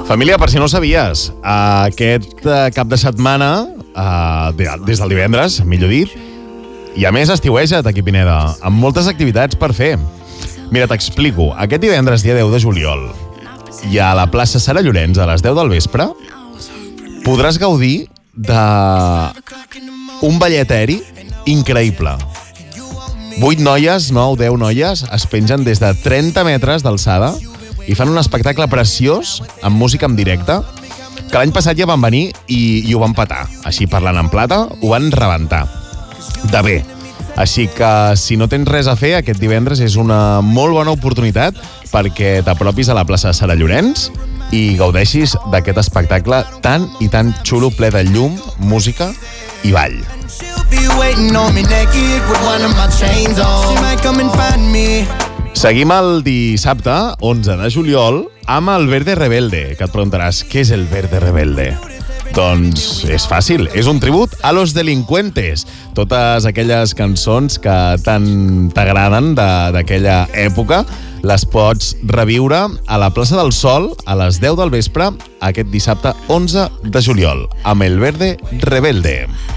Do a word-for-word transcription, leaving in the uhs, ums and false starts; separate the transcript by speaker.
Speaker 1: Família, per si no ho sabies, aquest cap de setmana, des del divendres, millor dit, i a més estiueja't aquí, Pineda, amb moltes activitats per fer. Mira, t'explico. Aquest divendres, dia deu de juliol, i a la plaça Sara Llorenç, a les deu del vespre, podràs gaudir d'un ballet aeri increïble. Vuit noies, nou, deu noies, es pengen des de trenta metres d'alçada i fan un espectacle preciós amb música en directe, que l'any passat ja van venir i, i ho van petar. Així, parlant en plata, ho van rebentar. De bé. Així que, si no tens res a fer, aquest divendres és una molt bona oportunitat perquè t'apropis a la plaça Sara Llorenç i gaudeixis d'aquest espectacle tan i tan xulo, ple de llum, música i ball. Seguim el dissabte, onze de juliol, amb el Verde Rebelde, que et preguntaràs, què és el Verde Rebelde? Doncs és fàcil, és un tribut a los delincuentes. Totes aquelles cançons que tant t'agraden d'aquella època les pots reviure a la plaça del Sol a les deu del vespre aquest dissabte onze de juliol amb el Verde Rebelde.